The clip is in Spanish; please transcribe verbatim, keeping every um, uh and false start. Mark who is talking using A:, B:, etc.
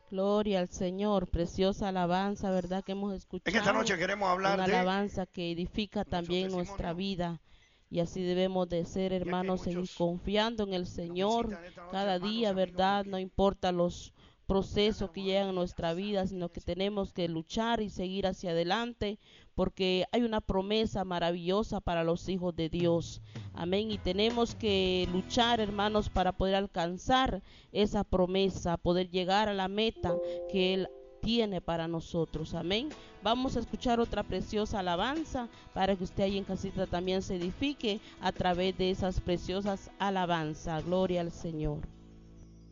A: Gloria al Señor, preciosa alabanza, ¿verdad? Que hemos escuchado.
B: En esta noche queremos hablar
A: una
B: de
A: alabanza que edifica también nuestra vida. Y así debemos de ser, hermanos, seguir confiando en el Señor cada día, ¿verdad? No importa los procesos que llegan a nuestra vida, sino que tenemos que luchar y seguir hacia adelante, porque hay una promesa maravillosa para los hijos de Dios. Amén. Y tenemos que luchar, hermanos, para poder alcanzar esa promesa, poder llegar a la meta que Él tiene para nosotros. Amén. Vamos a escuchar otra preciosa alabanza para que usted ahí en casita también se edifique a través de esas preciosas alabanzas. Gloria al Señor.